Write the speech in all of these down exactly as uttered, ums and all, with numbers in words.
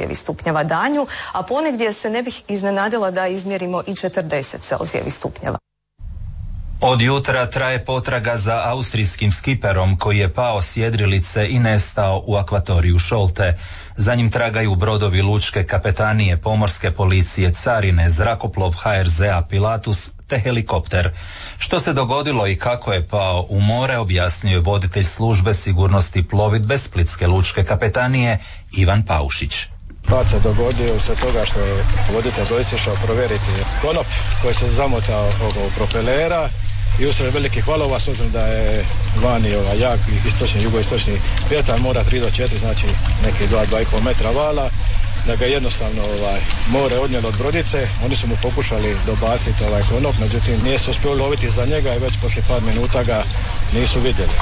Celzijevih stupnjeva danju, a ponegdje se ne bih iznenadila da izmjerimo i četrdeset Celzijevih stupnjeva. Od jutra traje potraga za austrijskim skiperom koji je pao s jedrilice i nestao u akvatoriju Šolte. Za njim tragaju brodovi lučke kapetanije, pomorske policije, carine, zrakoplov ha er zea Pilatus te helikopter. Što se dogodilo i kako je pao u more, objasnio je voditelj službe sigurnosti plovidbe Splitske lučke kapetanije Ivan Paušić. Pa se dogodio se toga što je voditelj dvojice išao provjeriti konop koji se zamotao oko propelera i usred velikih valova, s obzirom da je vani ovaj jak istočni, jugoistočni vjetar, mora tri do četiri, znači neki dva do dva i pol metra vala, da ga jednostavno ovaj, more odnijelo od brodice. Oni su mu pokušali dobaciti ovaj konop, međutim nije se uspio loviti za njega i već poslije par minuta ga nisu vidjeli.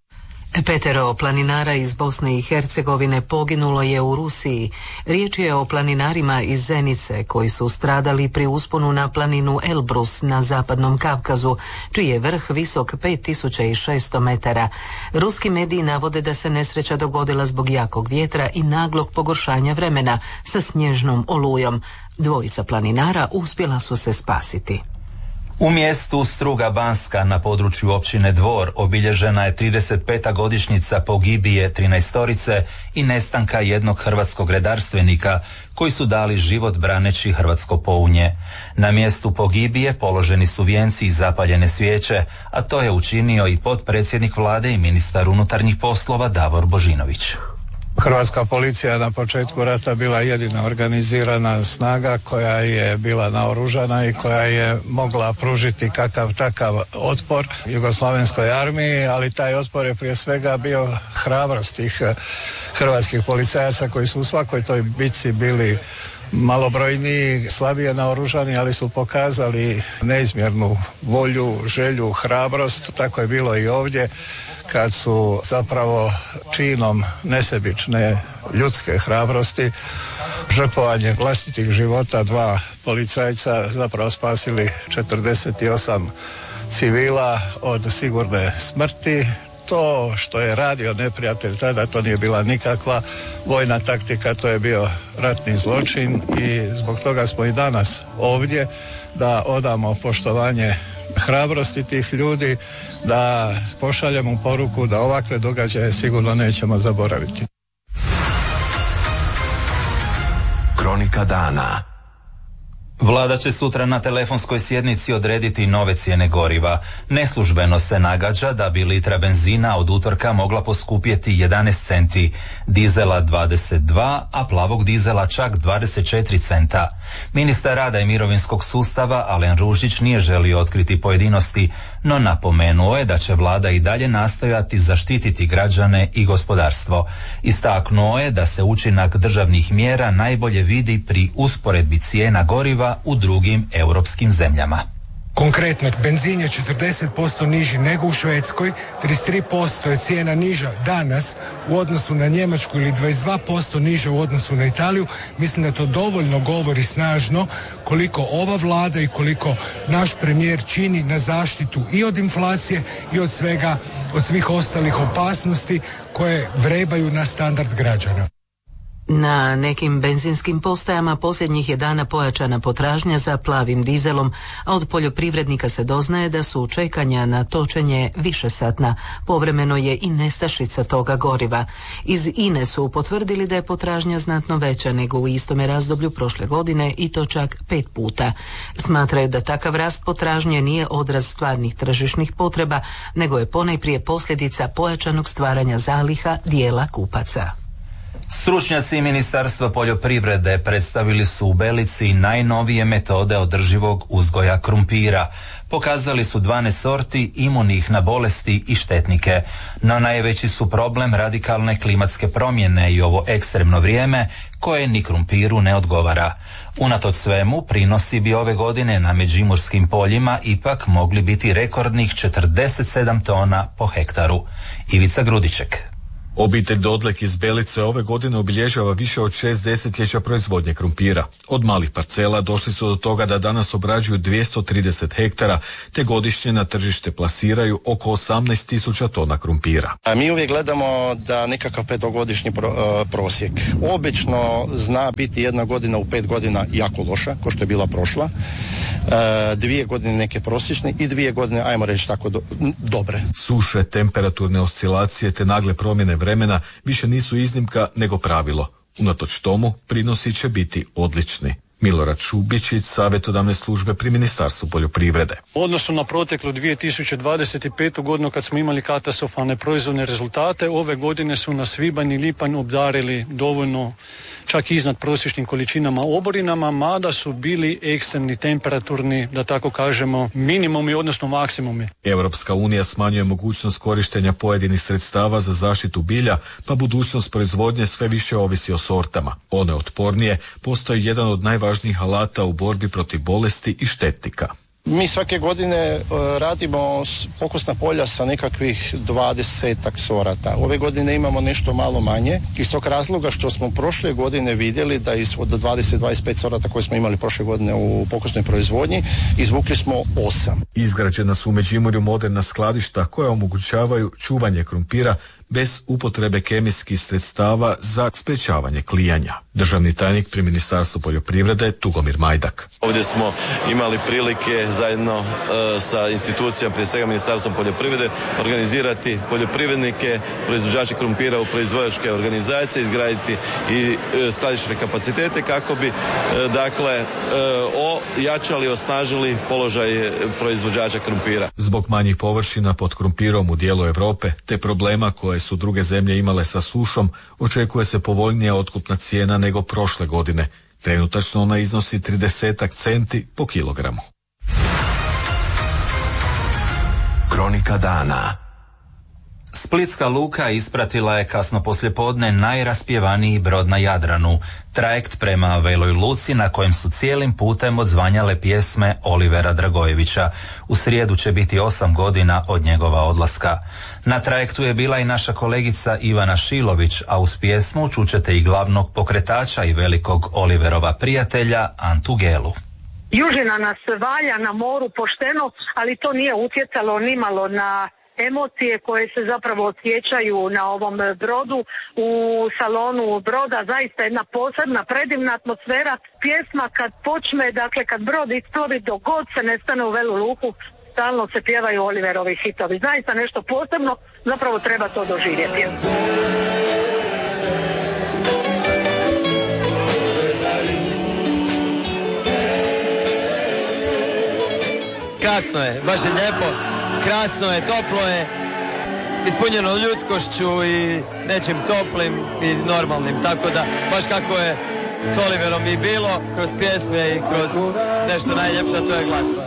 Petero planinara iz Bosne i Hercegovine poginulo je u Rusiji. Riječ je o planinarima iz Zenice koji su stradali pri usponu na planinu Elbrus na zapadnom Kavkazu, čiji je vrh visok pet tisuća šesto metara. Ruski mediji navode da se nesreća dogodila zbog jakog vjetra i naglog pogoršanja vremena sa snježnom olujom. Dvojica planinara uspjela su se spasiti. U mjestu Struga Banska na području općine Dvor obilježena je trideset peta godišnjica pogibije trinaestorice i nestanka jednog hrvatskog redarstvenika koji su dali život braneći hrvatsko Pounje. Na mjestu pogibije položeni su vijenci i zapaljene svijeće, a to je učinio i potpredsjednik vlade i ministar unutarnjih poslova Davor Božinović. Hrvatska policija je na početku rata bila jedina organizirana snaga koja je bila naoružana i koja je mogla pružiti kakav takav otpor jugoslavenskoj armiji, ali taj otpor je prije svega bio hrabrost tih hrvatskih policajaca koji su u svakoj toj bitci bili malobrojniji, slabije naoružani, ali su pokazali neizmjernu volju, želju, hrabrost. Tako je bilo i ovdje kad su zapravo činom nesebične ljudske hrabrosti, žrtvovanje vlastitih života dva policajca zapravo spasili četrdeset osam civila od sigurne smrti. To što je radio neprijatelj tada, to nije bila nikakva vojna taktika, to je bio ratni zločin i zbog toga smo i danas ovdje da odamo poštovanje hrabrosti tih ljudi, da pošaljemo poruku da ovakve događaje sigurno nećemo zaboraviti. Kronika dana. Vlada će sutra na telefonskoj sjednici odrediti nove cijene goriva. Neslužbeno se nagađa da bi litra benzina od utorka mogla poskupjeti jedanaest centi, dizela dvadeset dva, a plavog dizela čak dvadeset četiri centa. Ministar rada i mirovinskog sustava Alen Ružić nije želio otkriti pojedinosti, no napomenuo je da će vlada i dalje nastojati zaštititi građane i gospodarstvo. Istaknuo je da se učinak državnih mjera najbolje vidi pri usporedbi cijena goriva u drugim europskim zemljama. Konkretno, benzin je četrdeset posto niži nego u Švedskoj, trideset tri posto je cijena niža danas u odnosu na Njemačku ili dvadeset dva posto niža u odnosu na Italiju. Mislim da to dovoljno govori snažno koliko ova vlada i koliko naš premijer čini na zaštitu i od inflacije i od svega, od svih ostalih opasnosti koje vrebaju na standard građana. Na nekim benzinskim postajama posljednjih je dana pojačana potražnja za plavim dizelom, a od poljoprivrednika se doznaje da su čekanja na točenje višesatna. Povremeno je i nestašica toga goriva. Iz I N E su potvrdili da je potražnja znatno veća nego u istome razdoblju prošle godine i to čak pet puta. Smatraju da takav rast potražnje nije odraz stvarnih tržišnih potreba, nego je ponajprije posljedica pojačanog stvaranja zaliha dijela kupaca. Stručnjaci Ministarstva poljoprivrede predstavili su u Belici najnovije metode održivog uzgoja krumpira. Pokazali su dvanaest sorti imunih na bolesti i štetnike, no najveći su problem radikalne klimatske promjene i ovo ekstremno vrijeme koje ni krumpiru ne odgovara. Unatoč svemu, prinosi bi ove godine na međimurskim poljima ipak mogli biti rekordnih četrdeset sedam tona po hektaru. Ivica Grudiček. Obitelj Dodlek iz Belice ove godine obilježava više od šest desetljeća proizvodnje krumpira. Od malih parcela došli su do toga da danas obrađuju dvjesto trideset hektara, te godišnje na tržište plasiraju oko osamnaest tisuća tona krumpira. A mi uvijek gledamo da nekakav petogodišnji pro, uh, prosjek. Obično zna biti jedna godina u pet godina jako loša, ko što je bila prošla. Uh, dvije godine neke prosječne i dvije godine, ajmo reći tako, do, dobre. Suše, temperaturne oscilacije te nagle promjene vremena više nisu iznimka nego pravilo. Unatoč tomu, prinosi će biti odlični. Milorad Šubičić, savjetodavne službe pri Ministarstvu poljoprivrede. U odnosu na proteklu dvije tisuće dvadeset petu godinu kad smo imali katastrofalne proizvodne rezultate, ove godine su nas svibanj i lipanj obdarili dovoljno, čak iznad prosječnim količinama oborinama, mada su bili ekstremni temperaturni, da tako kažemo, minimumi, odnosno maksimumi. Europska unija smanjuje mogućnost korištenja pojedinih sredstava za zaštitu bilja, pa budućnost proizvodnje sve više ovisi o sortama. One otpornije postaju jedan od najvažnijih alata u borbi protiv bolesti i štetnika. Mi svake godine uh, radimo pokusna polja sa nekakvih dvadesetak sorata. Ove godine imamo nešto malo manje, iz tog razloga što smo prošle godine vidjeli da iz od dvadeset do dvadeset pet sorata koje smo imali prošle godine u pokusnoj proizvodnji, izvukli smo osam. Izgrađena su u Međimurju moderna skladišta koja omogućavaju čuvanje krumpira bez upotrebe kemijskih sredstava za sprečavanje klijanja. Državni tajnik pri Ministarstvu poljoprivrede Tugomir Majdak. Ovdje smo imali prilike zajedno e, sa institucijama, prije svega Ministarstvom poljoprivrede, organizirati poljoprivrednike, proizvođače krumpira u proizvođačke organizacije, izgraditi i e, skladišne kapacitete kako bi e, dakle e, ojačali, osnažili položaj proizvođača krumpira. Zbog manjih površina pod krumpirom u dijelu Europe te problema koje su druge zemlje imale sa sušom, očekuje se povoljnija otkupna cijena nego prošle godine. Trenutačno ona iznosi tridesetak centi po kilogramu. Kronika dana. Splitska luka ispratila je kasno poslijepodne najraspjevaniji brod na Jadranu, trajekt prema Veloj Luci na kojem su cijelim putem odzvanjale pjesme Olivera Dragojevića. U srijedu će biti osam godina od njegova odlaska. Na trajektu je bila i naša kolegica Ivana Šilović, a uz pjesmu čućete i glavnog pokretača i velikog Oliverova prijatelja Antu Gelu. Južina nas valja na moru pošteno, ali to nije utjecalo nimalo na emocije koje se zapravo osjećaju na ovom brodu. U salonu broda zaista jedna posebna, predivna atmosfera. Pjesma kad počne, dakle kad brod isplovi, dok god se ne stane u Velu Luku, stalno se pjevaju Oliverovi hitovi. Zaista nešto posebno, zapravo treba to doživjeti. Krasno je, baš je lijepo, krasno je, toplo je, ispunjeno ljudskošću i nečim toplim i normalnim, tako da baš kako je s Oliverom i bilo, kroz pjesme i kroz nešto najljepše, to je glazba.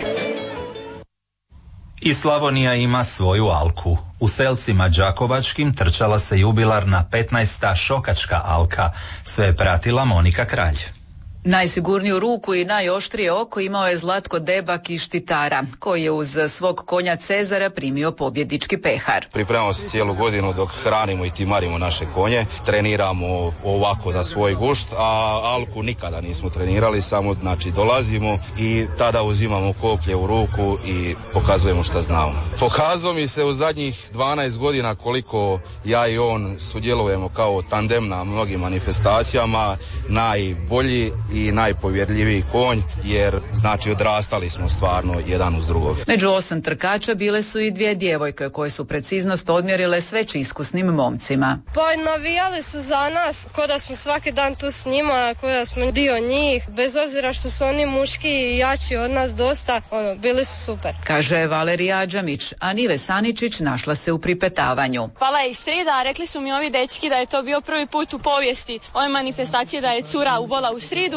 I Slavonija ima svoju alku. U Selcima Đakovačkim trčala se jubilarna petnaesta šokačka alka. Sve je pratila Monika Kralj. Najsigurniju ruku i najoštrije oko imao je Zlatko Debak iz Štitara, koji je uz svog konja Cezara primio pobjednički pehar. Pripremamo se cijelu godinu dok hranimo i timarimo naše konje, treniramo ovako za svoj gušt, a alku nikada nismo trenirali, samo znači dolazimo i tada uzimamo koplje u ruku i pokazujemo šta znamo. Pokazao mi se u zadnjih dvanaest godina koliko ja i on sudjelujemo kao tandem na mnogim manifestacijama, najbolji i najpovjerljiviji konj, jer znači odrastali smo stvarno jedan uz drugog. Među osam trkača bile su i dvije djevojke koje su preciznost odmjerile s već iskusnim momcima. Pa navijali su za nas, ko da smo svaki dan tu s njima, ko da smo dio njih, bez obzira što su oni muški i jači od nas dosta, ono, bili su super. Kaže Valerija Adžamić, a Nive Saničić našla se u pripetavanju. Pala je i srida, rekli su mi ovi dečki da je to bio prvi put u povijesti ove manifestacije da je cura ubola u sridu.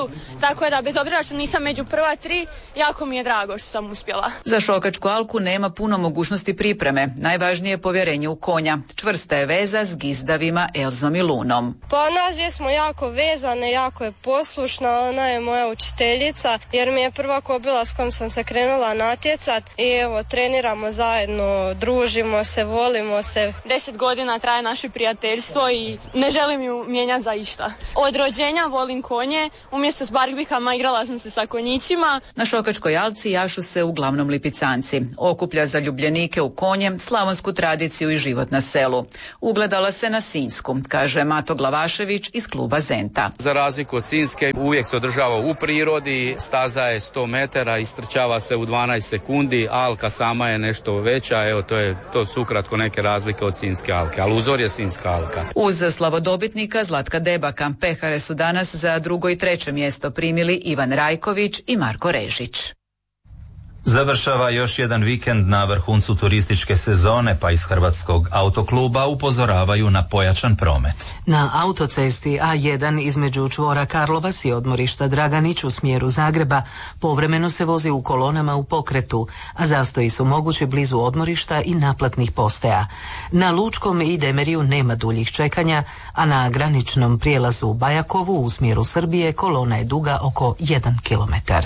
brodu, tako da bez obzira što nisam među prva tri, jako mi je drago što sam uspjela. Za šokačku alku nema puno mogućnosti pripreme. Najvažnije je povjerenje u konja. Čvrsta je veza s gizdavima Elzom i Lunom. Pa nas dvije smo jako vezane, jako je poslušna, ona je moja učiteljica jer mi je prva kobila s kojom sam se krenula natjecat i evo treniramo zajedno, družimo se, volimo se. Deset godina traje naše prijateljstvo i ne želim ju mijenjati za išta. Od rođenja volim konje, umjesto s barbikama igrala sam se sa konjićima. Na šokačkoj alci jašu se uglavnom lipicanci. Okuplja zaljubljenike u konje, slavonsku tradiciju i život na selu. Ugledala se na Sinjsku, kaže Mato Glavašević iz kluba Zenta. Za razliku od Sinjske uvijek se održava u prirodi, staza je sto metara, istrčava se u dvanaest sekundi, alka sama je nešto veća, evo to je to su ukratko neke razlike od Sinjske alke, ali uzor je Sinjska alka. Uz slavodobitnika Zlatka Debaka, pehare su danas za drugo i treće mjesto primili Ivan Rajković i Marko Režić. Završava još jedan vikend na vrhuncu turističke sezone, pa iz Hrvatskog autokluba upozoravaju na pojačan promet. Na autocesti A jedan između čvora Karlovac i odmorišta Draganić u smjeru Zagreba povremeno se vozi u kolonama u pokretu, a zastoji su mogući blizu odmorišta i naplatnih postaja. Na Lučkom i Demeriju nema duljih čekanja, a na graničnom prijelazu u Bajakovu u smjeru Srbije kolona je duga oko jedan kilometar.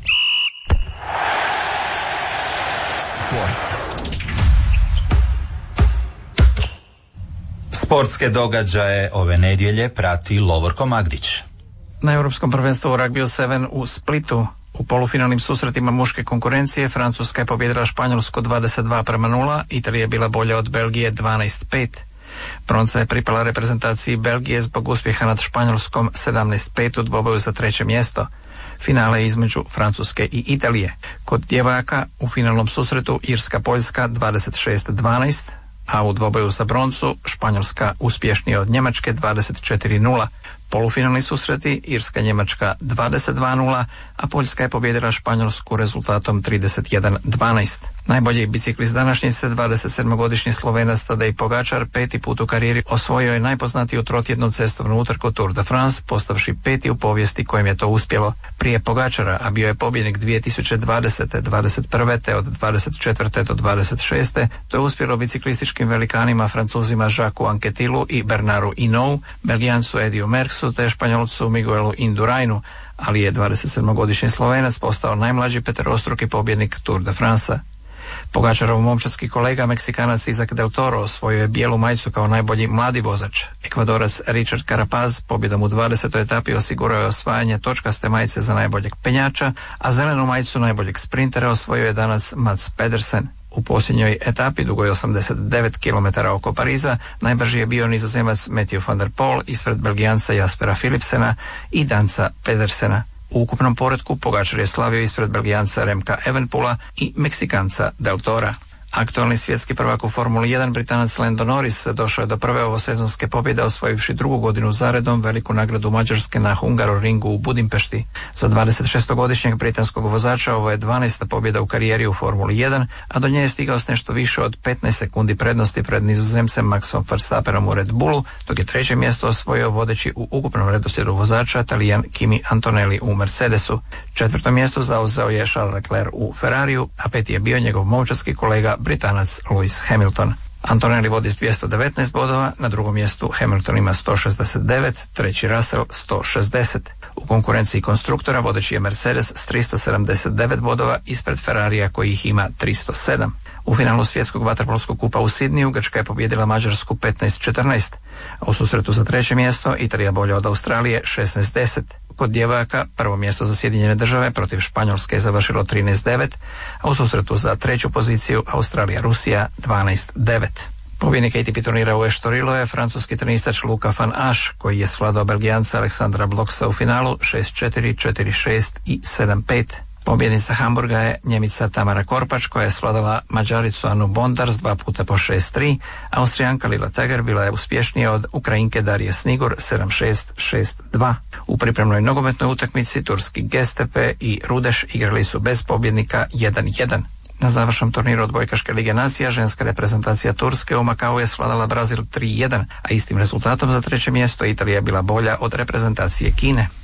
Sportske događaje ove nedjelje prati Lovorko Magdić. Na Europskom prvenstvu u Rugby sedam u Splitu u polufinalnim susretima muške konkurencije Francuska je pobijedila Španjolsku dvadeset dva prema nula, Italija je bila bolja od Belgije dvanaest pet. Bronca je pripala reprezentaciji Belgije zbog uspjeha nad Španjolskom sedamnaest pet u dvoboju za treće mjesto. Finale je između Francuske i Italije. Kod djevojaka u finalnom susretu Irska-Poljska dvadeset šest dvanaest, a u dvoboju za broncu Španjolska uspješnija od Njemačke dvadeset četiri nula. Polufinalni susreti Irska-Njemačka dvadeset dva nula, a Poljska je pobijedila Španjolsku rezultatom trideset jedan dvanaest. Najbolji biciklist današnjice, dvadesetsedmogodišnji Slovenac Tadej Pogačar, peti put u karijeri osvojio je najpoznatiju trotjednu cestovnu utrku Tour de France, postavši peti u povijesti kojem je to uspjelo. Prije Pogačara, a bio je pobjednik dvije tisuće dvadesete, dvadeset prve te od dvadeset četvrte do dvadeset šeste to je uspjelo biciklističkim velikanima Francuzima Jacquesu Anquetilu i Bernardu Hinault, Belgijancu Ediu Merckxu te Španjolcu Miguelu Indurainu, ali je dvadesetsedmogodišnji Slovenac postao najmlađi peterostruki pobjednik Tour de France. Pogačarov momčadski kolega Meksikanac Isaac Del Toro osvojio je bijelu majicu kao najbolji mladi vozač. Ekvadorac Richard Carapaz pobjedom u dvadesetoj etapi osigurao je osvajanje točkaste majice za najboljeg penjača, a zelenu majicu najboljeg sprintera osvojio je Danac Mats Pedersen. U posljednjoj etapi, dugoj osamdeset devet kilometara oko Pariza, najbrži je bio Nizozemac Mathieu van der Poel ispred Belgijanca Jaspera Philipsena i Danca Pedersena. U ukupnom poretku Pogačar je slavio ispred Belgijanca Remka Evenepoela i Meksikanca Del Tora. Aktualni svjetski prvak u Formuli jedan, Britanac Lando Norris, došao je do prve ovosezonske pobjede osvojivši drugu godinu zaredom veliku nagradu Mađarske na Hungaroringu u Budimpešti. Za dvadesetšestogodišnjeg britanskog vozača ovo je dvanaesta pobjeda u karijeri u Formuli jedan, a do nje je stigao s nešto više od petnaest sekundi prednosti pred Nizozemcem Maxom Verstappenom u Red Bullu, dok je treće mjesto osvojio vodeći u ukupnom redoslijedu vozača Talijan Kimi Antonelli u Mercedesu. Četvrto mjesto zauzeo je Charles Leclerc u Ferrariju, a peti je bio njegov momčadski kolega Britanac Lewis Hamilton. Antonelli vodi s dvjesto devetnaest bodova, na drugom mjestu Hamilton ima sto šezdeset devet, treći Russell sto šezdeset. U konkurenciji konstruktora vodeći je Mercedes s tristo sedamdeset devet bodova ispred Ferrarija koji ih ima tristo sedam. U finalu svjetskog vaterpolskog kupa u Sidniju Grčka je pobijedila Mađarsku petnaest četrnaest, a u susretu za treće mjesto Italija bolja od Australije šesnaest deset. Kod djevojaka prvo mjesto za Sjedinjene države protiv Španjolske je završilo trinaest devet, a u susretu za treću poziciju Australija-Rusija dvanaest devet. Pobjednik A T P turnira u Estorilo je francuski tenisač Luka van Asch, koji je svladao Belgijanca Aleksandra Bloksa u finalu šest četiri, četiri šest i sedam pet. Pobjednica Hamburga je Njemica Tamara Korpač, koja je svladala Mađaricu Anu Bondar s dva puta po šest tri, Austrijanka Lila Teger bila je uspješnija od Ukrajinke Darije Snigur sedam šest, šest dva. U pripremnoj nogometnoj utakmici turski Gestepe i Rudeš igrali su bez pobjednika jedan jedan. Na završnom turniru odbojkaške Lige nacija ženska reprezentacija Turske u Makau je svladala Brazil tri jedan, a istim rezultatom za treće mjesto Italija je bila bolja od reprezentacije Kine.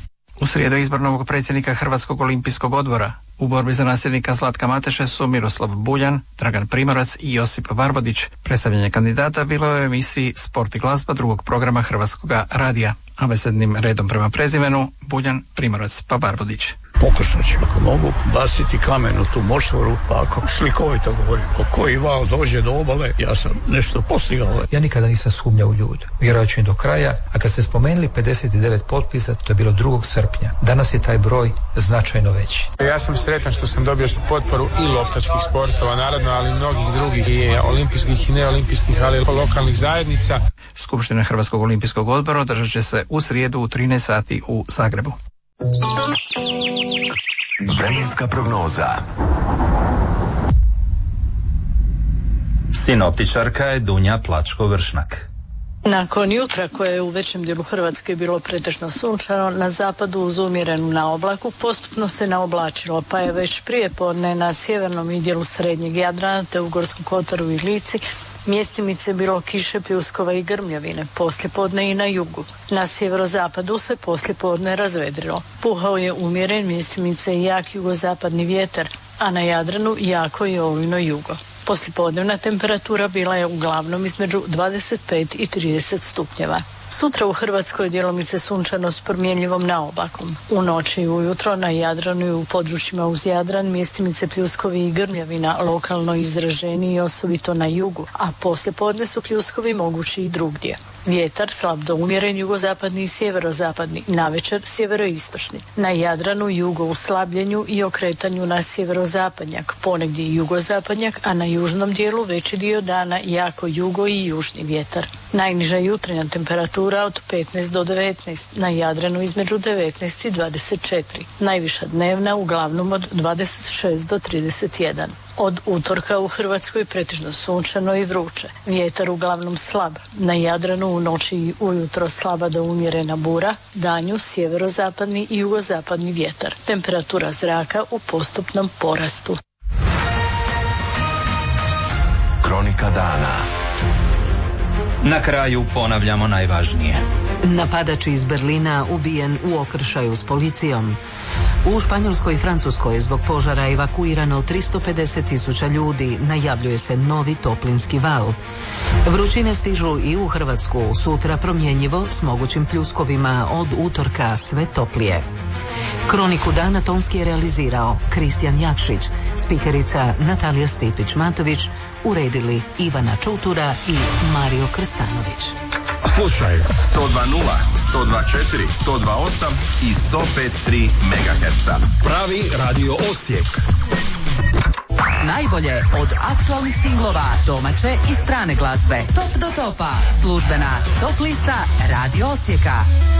U srijedu izbor novog predsjednika Hrvatskog olimpijskog odbora. U borbi za nasljednika Zlatka Mateše su Miroslav Buljan, Dragan Primorac i Josip Varvodić. Predstavljanje kandidata bilo je u emisiji Sport i glazba drugog programa Hrvatskog radija. Abecednim redom prema prezimenu Buljan, Primorac pa Varvodić. Pokušat ću, ako mogu, baciti kamen u tu močvaru, pa ako slikovito govorim, ako koji val dođe do obale, ja sam nešto postigao. Ja nikada nisam sumnjao u ljude. Vjerovat ću im do kraja, a kad ste spomenuli pedeset devet potpisa, to je bilo drugog srpnja. Danas je taj broj značajno veći. Ja sam sretan što sam dobio potporu i loptačkih sportova, naravno, ali i mnogih drugih, i olimpijskih i neolimpijskih, ali i lokalnih zajednica. Skupština Hrvatskog olimpijskog odbora održat će se u srijedu u trinaest sati u Zagrebu. Vremenska prognoza. Sinoptičarka je Dunja Plačko-Vršnak. Nakon jutra koje je u većem dijelu Hrvatske bilo pretežno sunčano, na zapadu uz umjerenu naoblaku postupno se naoblačilo, pa je već prije podne na sjevernom i dijelu srednjeg Jadrana te u Gorskom kotaru i Lici mjestimice bilo kiše, pljuskova i grmljavine, poslijepodne i na jugu. Na sjeverozapadu se poslijepodne razvedrilo. Puhao je umjeren mjestimice i jak jugozapadni vjetar, a na Jadranu jako i olujno jugo. Poslijepodnevna temperatura bila je uglavnom između dvadeset pet i trideset stupnjeva. Sutra u Hrvatskoj djelomice sunčano s promjenljivom naoblakom. U noći i ujutro na Jadranu i u područjima uz Jadran mjestimice pljuskovi i grmljavina lokalno izraženi i osobito na jugu, a poslijepodne su pljuskovi mogući i drugdje. Vjetar slab do umjeren jugozapadni i sjeverozapadni, navečer sjeveroistočni. Na Jadranu jugo u slabljenju i okretanju na sjeverozapadnjak, ponegdje i jugozapadnjak, a na južnom dijelu veći dio dana jako jugo i južni vjetar. Najniža jutarnja temperatura od petnaest do devetnaest, na Jadranu između devetnaest i dvadeset četiri. Najviša dnevna uglavnom od dvadeset šest do trideset jedan. Od utorka u Hrvatskoj pretežno sunčano i vruće. Vjetar uglavnom slab. Na Jadranu u noći i ujutro slaba do umjerena bura, danju sjeverozapadni i jugozapadni vjetar. Temperatura zraka u postupnom porastu. Kronika dana. Na kraju ponavljamo najvažnije. Napadač iz Berlina ubijen u okršaju s policijom. U Španjolskoj i Francuskoj zbog požara evakuirano tristo pedeset tisuća ljudi, najavljuje se novi toplinski val. Vrućine stižu i u Hrvatsku, sutra promjenjivo s mogućim pljuskovima, od utorka sve toplije. Kroniku dana tonski je realizirao Kristijan Jakšić, spikerica Natalija Stipić-Matović, uredili Ivana Čutura i Mario Krstanović. Slušaj sto dva nula, sto dva četiri, sto dva osam i sto pet tri megaherca. Pravi radio Osijek. Najbolje od aktualnih singlova, domaće i strane glazbe. Top do topa, službena top lista Radio Osijeka.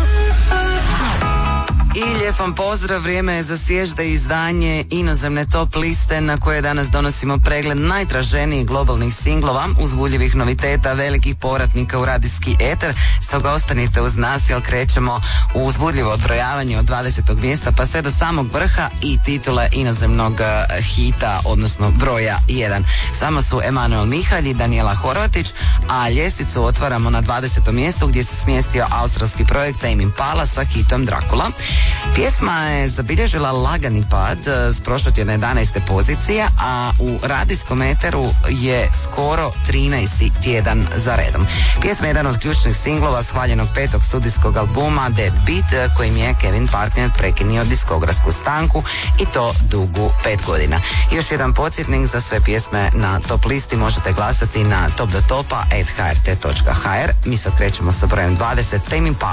I lijep vam pozdrav, vrijeme je za svježe izdanje inozemne top liste na koje danas donosimo pregled najtraženijih globalnih singlova, uzbudljivih noviteta, velikih povratnika u radijski eter. Stoga ostanite uz nas jer krećemo u uzbudljivo odbrojavanje od dvadesetog mjesta pa sve do samog vrha i titule inozemnog uh, hita, odnosno broja jedan. Samo su Emanuel Mihalj i Daniela Horvatić, a ljestvicu otvaramo na dvadesetom mjestu gdje se smjestio australski projekt Tame Impala sa hitom Dracula. Pjesma je zabilježila lagani pad s prošlotjedne jedanaeste pozicije, a u radijskom eteru je skoro trinaesti tjedan za redom. Pjesma je jedan od ključnih singlova shvaljenog petog studijskog albuma Dead Beat, kojim je Kevin Partner prekinio diskografsku stanku i to dugu pet godina. I još jedan podsjetnik, za sve pjesme na top listi možete glasati na top do topa at h r t dot h r. Mi sad krećemo sa brojem dvadeset, Tame Impala.